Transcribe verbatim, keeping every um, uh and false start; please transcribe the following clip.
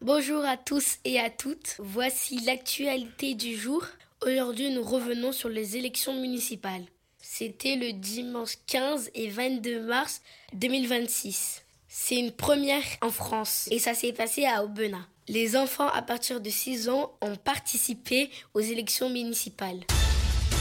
Bonjour à tous et à toutes, voici l'actualité du jour. Aujourd'hui, nous revenons sur les élections municipales. C'était le dimanche quinze et vingt-deux mars deux mille vingt-six. C'est une première en France et ça s'est passé à Aubenas. Les enfants à partir de six ans ont participé aux élections municipales.